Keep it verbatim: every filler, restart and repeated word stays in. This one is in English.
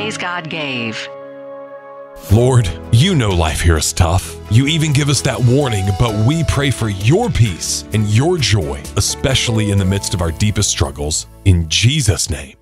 praise God gave. Lord, you know life here is tough. You even give us that warning, but we pray for your peace and your joy, especially in the midst of our deepest struggles. In Jesus' name.